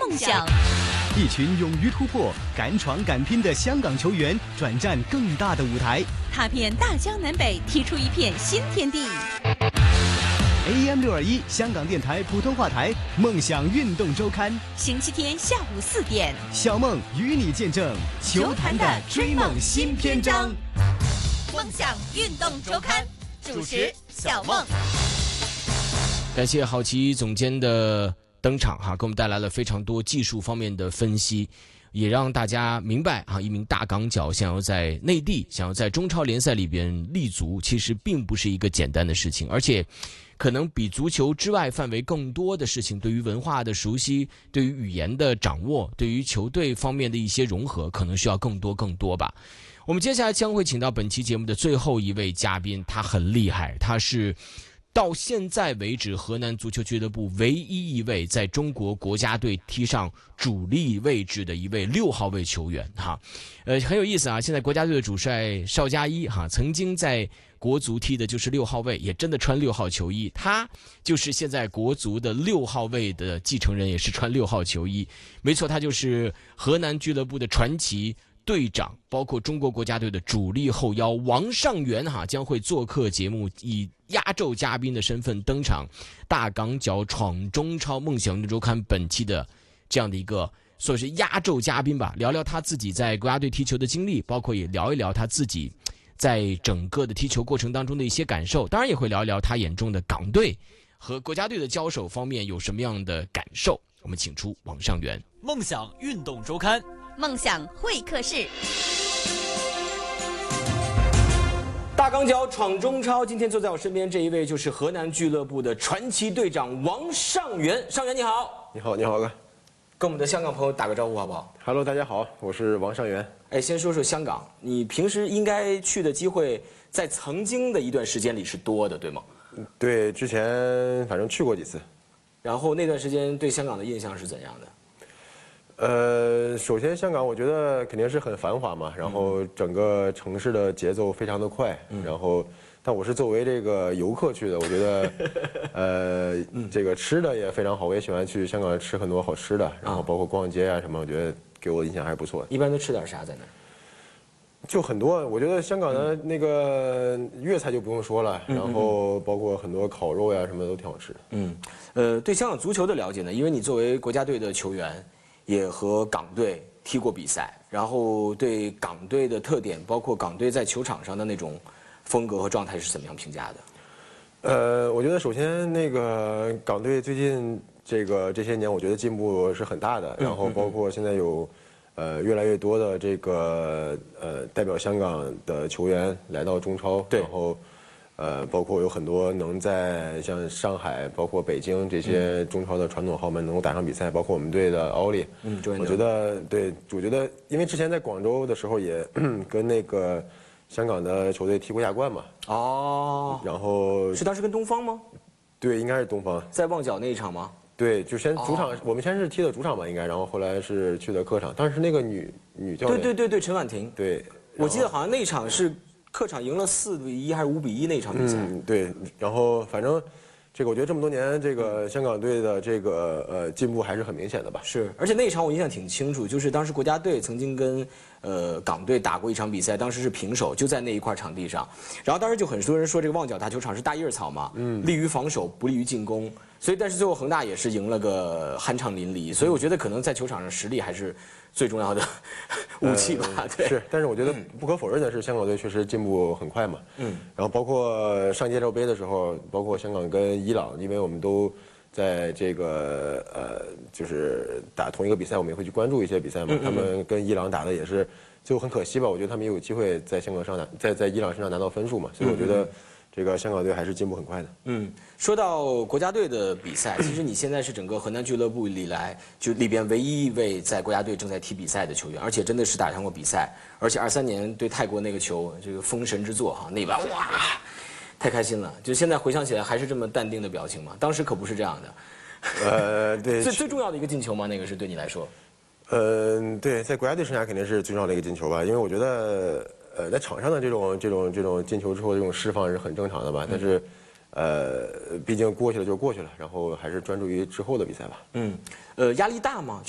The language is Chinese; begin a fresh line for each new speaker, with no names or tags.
梦想。
一群勇于突破、敢闯敢拼的香港球员转战更大的舞台，
踏遍大江南北，踢出一片新天地。
AM621 香港电台普通话台《梦想运动周刊》，
星期天下午4点，
小梦与你见证球坛的追梦新篇章。
梦想运动周刊主持小梦。
感谢郝奇总监的登场给我们带来了非常多技术方面的分析，也让大家明白一名大港脚想要在内地、想要在中超联赛里边立足，其实并不是一个简单的事情，而且可能比足球之外范围更多的事情，对于文化的熟悉，对于语言的掌握，对于球队方面的一些融合，可能需要更多吧。我们接下来将会请到本期节目的最后一位嘉宾，他很厉害，他是到现在为止河南足球俱乐部唯一一位在中国国家队踢上主力位置的一位6号位球员很有意思现在国家队的主帅邵佳一曾经在国足踢的就是6号位，也真的穿6号球衣，他就是现在国足的6号位的继承人，也是穿6号球衣，没错，他就是河南俱乐部的传奇队长，包括中国国家队的主力后腰王上元将会做客节目，以压轴嘉宾的身份登场，大港脚闯中超梦想运动周刊本期的这样的一个所谓是压轴嘉宾吧，聊聊他自己在国家队踢球的经历，包括也聊一聊他自己在整个的踢球过程当中的一些感受，当然也会聊一聊他眼中的港队和国家队的交手方面有什么样的感受。我们请出王上元。
梦想运动周刊，
梦想会客室。
大港脚闯中超，今天坐在我身边这一位就是河南俱乐部的传奇队长王上元。上元你好。
你好，你好哥，
跟我们的香港朋友打个招呼好不好？
Hello， 大家好，我是王上元。
先说说香港，你平时应该去的机会在曾经的一段时间里是多的，对吗？
对，之前反正去过几次。
然后那段时间对香港的印象是怎样的？
首先香港我觉得肯定是很繁华嘛，然后整个城市的节奏非常的快，然后但我是作为这个游客去的，我觉得这个吃的也非常好，我也喜欢去香港吃很多好吃的，然后包括逛街什么，我觉得给我的印象还是不错的。
一般都吃点啥在那儿？
就很多，我觉得香港的那个粤菜就不用说了，然后包括很多烤肉呀什么的都挺好吃的。
对香港足球的了解呢，因为你作为国家队的球员，也和港队踢过比赛，然后对港队的特点，包括港队在球场上的那种风格和状态是怎么样评价的？
我觉得首先那个港队最近这些年，我觉得进步是很大的，然后包括现在有越来越多的这个代表香港的球员来到中超，然后包括有很多能在像上海、包括北京这些中超的传统豪门能够打上比赛，包括我们队的奥利，我觉得对，我觉得因为之前在广州的时候也跟那个香港的球队踢过亚冠嘛，然后
是当时跟东方吗？
对，应该是东方，
在旺角那一场吗？
对，就先主场，我们先是踢的主场吧，应该，然后后来是去的客场，当时是那个女教练，
对，陈婉婷，
对，
我记得好像那场是客场赢了4-1还是5-1那场比赛，
对，然后反正这个我觉得这么多年这个香港队的这个进步还是很明显的吧。
是，而且那一场我印象挺清楚，就是当时国家队曾经跟港队打过一场比赛，当时是平手，就在那一块场地上，然后当时就很多人说这个旺角大球场是大叶草嘛，利于防守不利于进攻。所以，但是最后恒大也是赢了个酣畅淋漓，所以我觉得可能在球场上实力还是最重要的武器吧。对，
是，但是我觉得不可否认的是，香港队确实进步很快嘛。然后包括上届洲杯的时候，包括香港跟伊朗，因为我们都在这个就是打同一个比赛，我们也会去关注一些比赛嘛。他们跟伊朗打的也是，最后很可惜吧，我觉得他们也有机会在香港上在伊朗身上拿到分数嘛，所以我觉得。这个香港队还是进步很快的。
说到国家队的比赛，其实你现在是整个河南俱乐部里边唯一一位在国家队正在踢比赛的球员，而且真的是打上过比赛，而且23年对泰国那个球，这个封神之作那把哇，太开心了！就现在回想起来还是这么淡定的表情吗？当时可不是这样的。
对，
最重要的一个进球吗？那个是对你来说？
对，在国家队生涯肯定是最重要的一个进球吧，因为我觉得。在场上的这种进球之后的这种释放是很正常的吧，但是，毕竟过去了就过去了，然后还是专注于之后的比赛吧。
压力大吗？